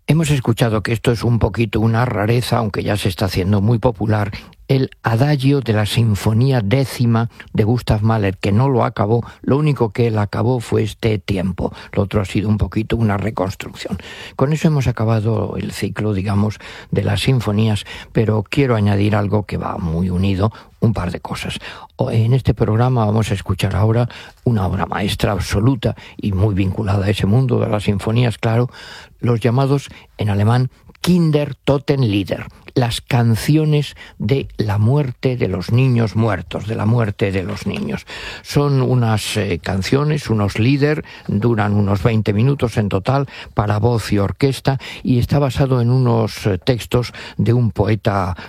Hemos escuchado que esto es un poquito una rareza, aunque ya se está haciendo muy popular, el adagio de la Sinfonía Décima de Gustav Mahler, que no lo acabó, lo único que él acabó fue este tiempo, lo otro ha sido un poquito una reconstrucción. Con eso hemos acabado el ciclo, digamos, de las sinfonías, pero quiero añadir algo que va muy unido, un par de cosas. En este programa vamos a escuchar ahora una obra maestra absoluta y muy vinculada a ese mundo de las sinfonías, claro, los llamados en alemán Kindertotenlieder, las canciones de la muerte de los niños muertos, de la muerte de los niños. Son unas canciones, unos Lieder, duran unos 20 minutos en total para voz y orquesta y está basado en unos textos de un poeta